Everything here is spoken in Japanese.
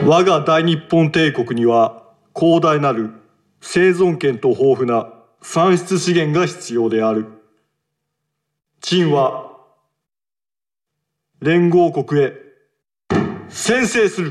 我が大日本帝国には広大なる生存権と豊富な産出資源が必要である。陳は連合国へ宣誓する。